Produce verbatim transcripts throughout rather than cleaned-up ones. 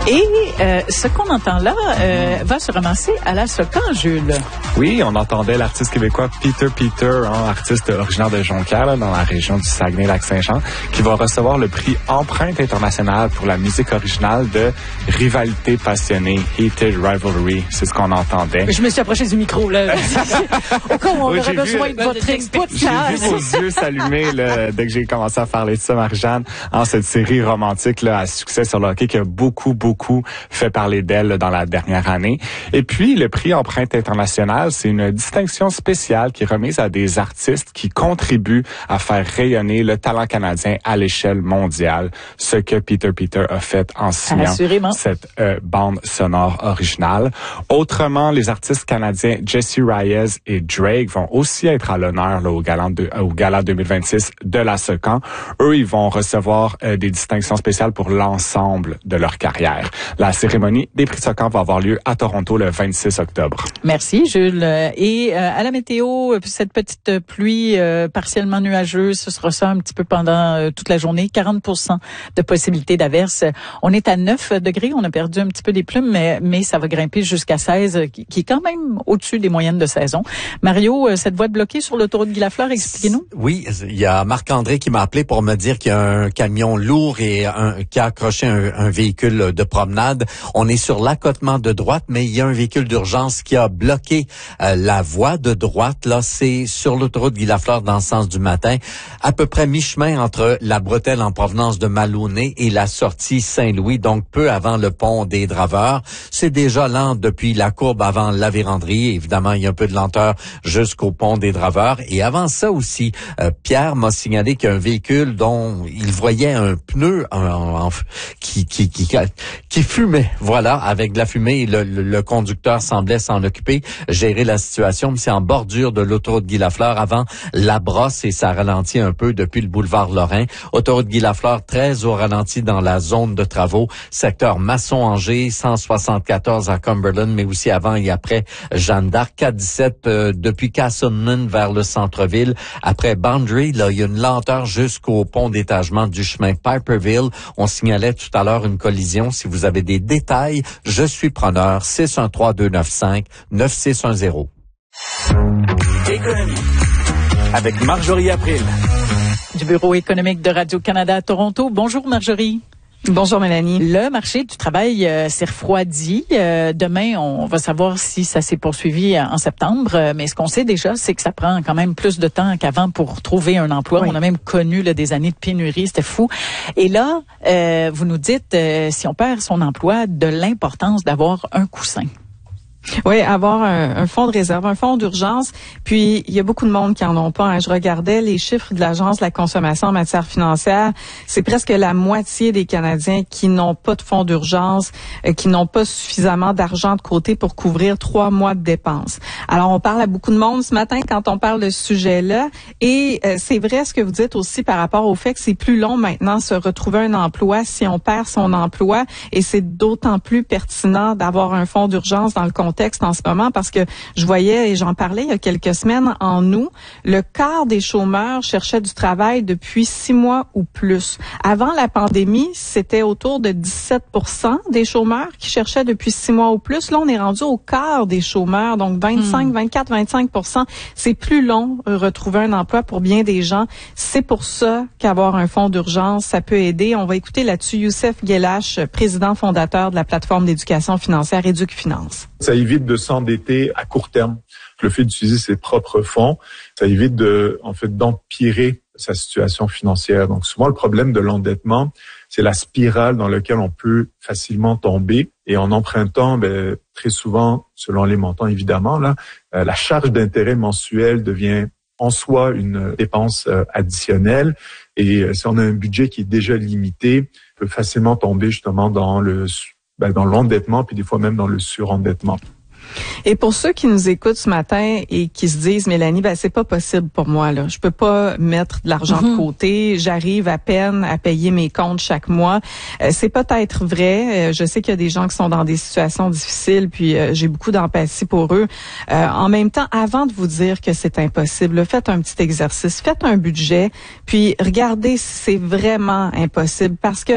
Et euh, ce qu'on entend là euh, va se ramasser à la Socan, Jules. Oui, on entendait l'artiste québécois Peter Peter, hein, artiste originaire de Jonquière, là, dans la région du Saguenay-Lac-Saint-Jean, qui va recevoir le prix Empreinte internationale pour la musique originale de Rivalité passionnée, Heated Rivalry. C'est ce qu'on entendait. Je me suis approché du micro, là. Au cas où on oui, aurait besoin vu, de votre input. J'ai vu vos yeux s'allumer là, dès que j'ai commencé à parler de ça, Marie-Jeanne, en cette série romantique là, à succès sur le hockey qui a beaucoup, beaucoup fait parler d'elle là, dans la dernière année. Et puis, le prix Empreinte internationale, c'est une distinction spéciale qui est remise à des artistes qui contribuent à faire rayonner le talent canadien à l'échelle mondiale, ce que Peter Peter a fait en signant Assurément. cette euh, bande sonore originale. Autrement, les artistes canadiens Jesse Reyes et Drake vont aussi être à l'honneur là, au Gala, de, au Gala deux mille vingt-six de la Socan. Eux, ils vont recevoir euh, des distinctions spéciales pour l'ensemble de leur carrière. La cérémonie des prix Socan va avoir lieu à Toronto le vingt-six octobre. Merci, Jules. Et euh, à la météo, cette petite pluie euh, partiellement nuageuse, ce sera ça un petit peu pendant euh, toute la journée. quarante pour cent de possibilité d'averse. On est à neuf degrés. On a perdu un petit peu des plumes, mais, mais ça va grimper jusqu'à seize, qui, qui est quand même au-dessus des moyennes de saison. Mario, cette voie bloquée sur l'autoroute Guy Lafleur, expliquez-nous. Oui, il y a Marc-André qui m'a appelé pour me dire qu'il y a un camion lourd et un, qui a accroché un, un véhicule de promenade. On est sur l'accotement de droite, mais il y a un véhicule d'urgence qui a bloqué euh, la voie de droite. Là, c'est sur l'autoroute Guy Lafleur dans le sens du matin, à peu près mi-chemin entre la bretelle en provenance de Maloney et la sortie Saint-Louis, donc peu avant le pont des Draveurs. C'est déjà lent depuis la courbe avant la véranderie. Évidemment, il y a un peu de lenteur jusqu'au pont des Draveurs. Et avant ça aussi, euh, Pierre m'a signalé qu'il y a un véhicule dont il voyait un pneu en, en, qui, qui, qui, qui fumait. Voilà, avec de la fumée. Le, le, le conducteur semblait s'en occuper, gérer la situation. Mais c'est en bordure de l'autoroute Guy Lafleur avant la brosse et ça ralentit un peu depuis le boulevard Lorrain. Autoroute Guy Lafleur, très au ralenti dans la zone de travaux. Secteur Masson-Angers, cent soixante-quatorze à Cumberland, mais aussi avant et après Jeanne d'Arc. quatre dix-sept euh, depuis Castleman vers le centre-ville. Après Boundary, là, il y a une lenteur jusqu'au pont d'étagement du chemin Piperville. On signalait tout à l'heure une collision. Si vous avez des détails, je suis preneur. six un trois deux neuf cinq neuf six un zéro. Économie. Avec Marjorie April. Du Bureau économique de Radio-Canada à Toronto. Bonjour Marjorie. Bonjour Mélanie. Le marché du travail euh, s'est refroidi. Euh, demain, on va savoir si ça s'est poursuivi en septembre. Euh, mais ce qu'on sait déjà, c'est que ça prend quand même plus de temps qu'avant pour trouver un emploi. Oui. On a même connu là, des années de pénurie, c'était fou. Et là, euh, vous nous dites, euh, si on perd son emploi, de l'importance d'avoir un coussin. Oui, avoir un, un fonds de réserve, un fonds d'urgence. Puis, il y a beaucoup de monde qui en ont pas. Hein. Je regardais les chiffres de l'Agence de la consommation en matière financière. C'est presque la moitié des Canadiens qui n'ont pas de fonds d'urgence, euh, qui n'ont pas suffisamment d'argent de côté pour couvrir trois mois de dépenses. Alors, on parle à beaucoup de monde ce matin quand on parle de ce sujet-là. Et euh, c'est vrai ce que vous dites aussi par rapport au fait que c'est plus long maintenant se retrouver un emploi si on perd son emploi. Et c'est d'autant plus pertinent d'avoir un fonds d'urgence dans le contexte en ce moment parce que je voyais et j'en parlais il y a quelques semaines en août, le quart des chômeurs cherchaient du travail depuis six mois ou plus. Avant la pandémie, c'était autour de dix-sept pour cent des chômeurs qui cherchaient depuis six mois ou plus. Là, on est rendu au quart des chômeurs, donc vingt-cinq, vingt-quatre, vingt-cinq pour cent. C'est plus long de retrouver un emploi pour bien des gens. C'est pour ça qu'avoir un fonds d'urgence, ça peut aider. On va écouter là-dessus Youssef Guelache, président fondateur de la plateforme d'éducation financière EducFinance. Ça évite de s'endetter à court terme. Le fait d'utiliser ses propres fonds, ça évite de, en fait, d'empirer sa situation financière. Donc, souvent, le problème de l'endettement, c'est la spirale dans laquelle on peut facilement tomber. Et en empruntant, ben, très souvent, selon les montants, évidemment, là, euh, la charge d'intérêt mensuelle devient en soi une dépense euh, additionnelle. Et euh, si on a un budget qui est déjà limité, on peut facilement tomber justement dans le Ben, dans l'endettement, puis des fois même dans le surendettement. Et pour ceux qui nous écoutent ce matin et qui se disent, Mélanie, ben c'est pas possible pour moi là, je peux pas mettre de l'argent mm-hmm. de côté, j'arrive à peine à payer mes comptes chaque mois. Euh, c'est peut-être vrai. Euh, je sais qu'il y a des gens qui sont dans des situations difficiles, puis euh, j'ai beaucoup d'empathie pour eux. Euh, en même temps, avant de vous dire que c'est impossible, faites un petit exercice, faites un budget, puis regardez si c'est vraiment impossible, parce que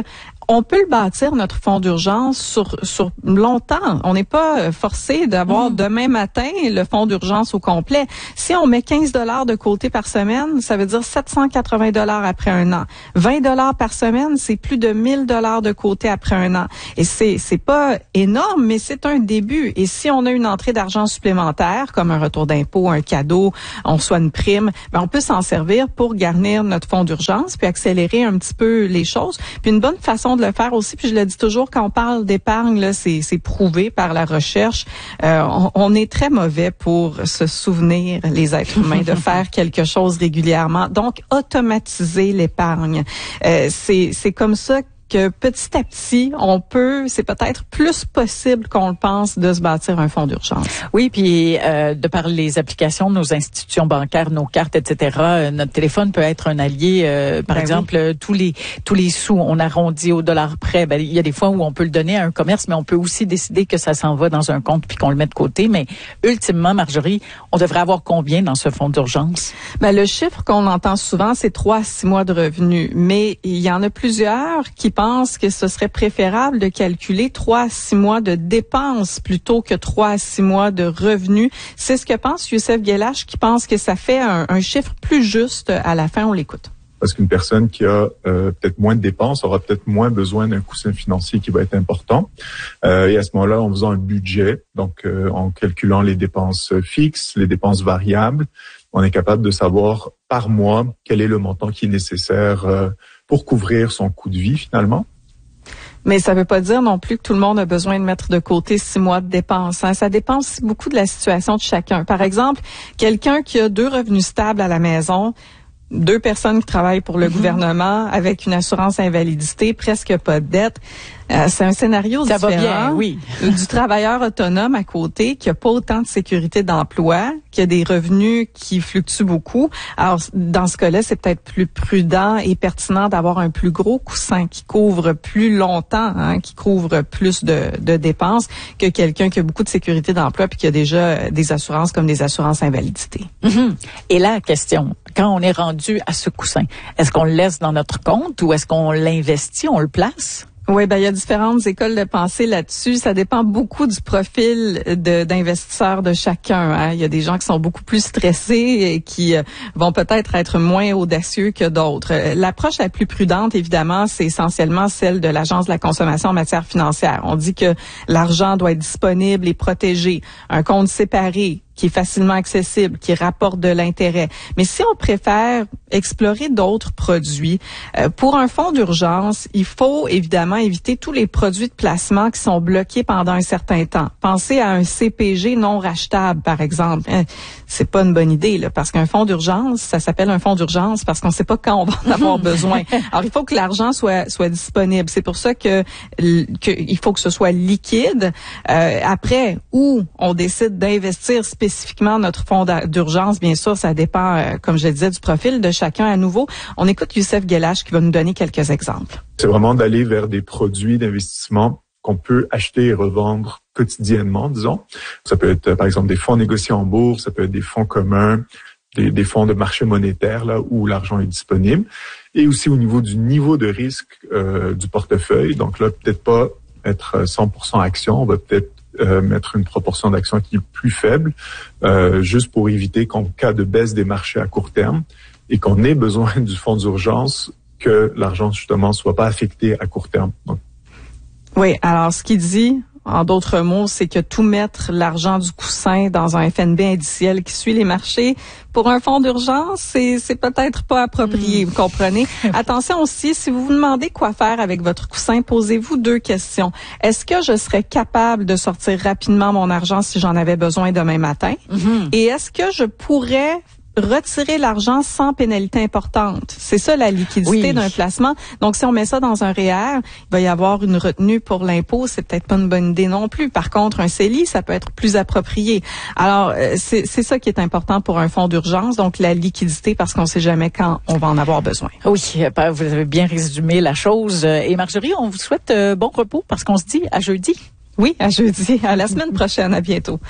On peut le bâtir, notre fonds d'urgence, sur sur longtemps. On n'est pas forcé d'avoir mmh. demain matin le fonds d'urgence au complet. Si on met quinze dollars de côté par semaine, ça veut dire sept cent quatre-vingts dollars après un an. vingt dollars par semaine, c'est plus de mille dollars de côté après un an. Et c'est c'est pas énorme, mais c'est un début. Et si on a une entrée d'argent supplémentaire, comme un retour d'impôt, un cadeau, on soit une prime, ben on peut s'en servir pour garnir notre fonds d'urgence, puis accélérer un petit peu les choses. Puis une bonne façon de le faire aussi, puis je le dis toujours, quand on parle d'épargne, là, c'est, c'est prouvé par la recherche, euh, on, on est très mauvais pour se souvenir, les êtres humains, de faire quelque chose régulièrement. Donc, automatiser l'épargne. Euh, c'est, c'est comme ça que petit à petit, on peut, c'est peut-être plus possible qu'on le pense de se bâtir un fonds d'urgence. Oui, puis euh, de par les applications de nos institutions bancaires, nos cartes, et cetera, euh, notre téléphone peut être un allié. Euh, par ben exemple, oui. tous les tous les sous, on arrondit au dollar près. Ben, il y a des fois où on peut le donner à un commerce, mais on peut aussi décider que ça s'en va dans un compte puis qu'on le met de côté. Mais ultimement, Marjorie, on devrait avoir combien dans ce fonds d'urgence? Ben, le chiffre qu'on entend souvent, c'est trois à six mois de revenus. Mais il y en a plusieurs qui pense que ce serait préférable de calculer trois à six mois de dépenses plutôt que trois à six mois de revenus. C'est ce que pense Youssef Guelache, qui pense que ça fait un, un chiffre plus juste à la fin. On l'écoute. Parce qu'une personne qui a euh, peut-être moins de dépenses aura peut-être moins besoin d'un coussin financier qui va être important. Euh, et à ce moment-là, en faisant un budget, donc euh, en calculant les dépenses fixes, les dépenses variables, on est capable de savoir par mois quel est le montant qui est nécessaire euh, pour couvrir son coût de vie finalement. Mais ça ne veut pas dire non plus que tout le monde a besoin de mettre de côté six mois de dépenses. Hein. Ça dépend aussi beaucoup de la situation de chacun. Par exemple, quelqu'un qui a deux revenus stables à la maison, deux personnes qui travaillent pour le mmh. gouvernement avec une assurance invalidité, presque pas de dette. Euh, c'est un scénario ça différent. Va bien, oui. Du travailleur autonome à côté qui a pas autant de sécurité d'emploi, qui a des revenus qui fluctuent beaucoup. Alors, dans ce cas-là, c'est peut-être plus prudent et pertinent d'avoir un plus gros coussin qui couvre plus longtemps, hein, qui couvre plus de, de dépenses que quelqu'un qui a beaucoup de sécurité d'emploi puis qui a déjà des assurances comme des assurances invalidité. Mm-hmm. Et là, la question, quand on est rendu à ce coussin, est-ce qu'on le laisse dans notre compte ou est-ce qu'on l'investit, on le place? Oui, ben il y a différentes écoles de pensée là-dessus. Ça dépend beaucoup du profil de, d'investisseur de chacun. Hein. Il y a des gens qui sont beaucoup plus stressés et qui euh, vont peut-être être moins audacieux que d'autres. L'approche la plus prudente, évidemment, c'est essentiellement celle de l'Agence de la consommation en matière financière. On dit que l'argent doit être disponible et protégé. Un compte séparé qui est facilement accessible, qui rapporte de l'intérêt. Mais si on préfère explorer d'autres produits, euh, pour un fonds d'urgence, il faut évidemment éviter tous les produits de placement qui sont bloqués pendant un certain temps. Pensez à un C P G non rachetable, par exemple. Euh, c'est pas une bonne idée, là, parce qu'un fonds d'urgence, ça s'appelle un fonds d'urgence parce qu'on sait pas quand on va en avoir besoin. Alors, il faut que l'argent soit soit disponible. C'est pour ça que, que il faut que ce soit liquide. Euh, après, où on décide d'investir spécifiquement spécifiquement notre fonds d'urgence, bien sûr, ça dépend, euh, comme je disais, du profil de chacun à nouveau. On écoute Youssef Guelache qui va nous donner quelques exemples. C'est vraiment d'aller vers des produits d'investissement qu'on peut acheter et revendre quotidiennement, disons. Ça peut être, par exemple, des fonds négociés en bourse, ça peut être des fonds communs, des, des fonds de marché monétaire, là où l'argent est disponible. Et aussi au niveau du niveau de risque euh, du portefeuille. Donc là, peut-être pas être cent pour cent action, on va peut-être Euh, mettre une proportion d'actions qui est plus faible, euh, juste pour éviter qu'en cas de baisse des marchés à court terme et qu'on ait besoin du fonds d'urgence, que l'argent justement soit pas affecté à court terme. Donc, oui, alors ce qu'il dit, en d'autres mots, c'est que tout mettre l'argent du coussin dans un F N B indiciel qui suit les marchés, pour un fonds d'urgence, c'est, c'est peut-être pas approprié, mmh. vous comprenez? Attention aussi, si vous vous demandez quoi faire avec votre coussin, posez-vous deux questions. Est-ce que je serais capable de sortir rapidement mon argent si j'en avais besoin demain matin? Mmh. Et est-ce que je pourrais retirer l'argent sans pénalité importante? C'est ça la liquidité oui. d'un placement. Donc, si on met ça dans un R E E R, il va y avoir une retenue pour l'impôt. C'est peut-être pas une bonne idée non plus. Par contre, un C E L I, ça peut être plus approprié. Alors, c'est, c'est ça qui est important pour un fonds d'urgence. Donc, la liquidité, parce qu'on sait jamais quand on va en avoir besoin. Oui, vous avez bien résumé la chose. Et Marjorie, on vous souhaite bon repos parce qu'on se dit à jeudi. Oui, à jeudi. À la semaine prochaine. À bientôt.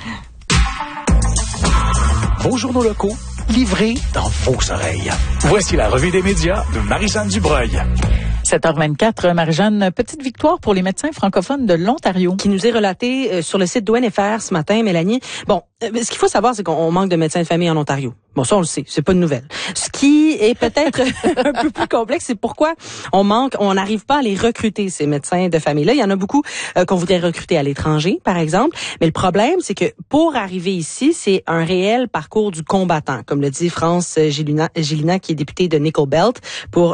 Vos journaux locaux, livrés dans vos oreilles. Voici la revue des médias de Marie-Jeanne Dubreuil. sept heures vingt-quatre, Marie-Jeanne, petite victoire pour les médecins francophones de l'Ontario. Qui nous est relaté euh, sur le site d'O N F R ce matin, Mélanie. Bon, euh, ce qu'il faut savoir, c'est qu'on manque de médecins de famille en Ontario. Bon, ça, on le sait, c'est pas une nouvelle. Ce qui est peut-être un peu plus complexe, c'est pourquoi on manque, on n'arrive pas à les recruter, ces médecins de famille-là. Il y en a beaucoup euh, qu'on voudrait recruter à l'étranger, par exemple. Mais le problème, c'est que pour arriver ici, c'est un réel parcours du combattant, comme le dit France Gélina, Gélina qui est députée de Nickel Belt pour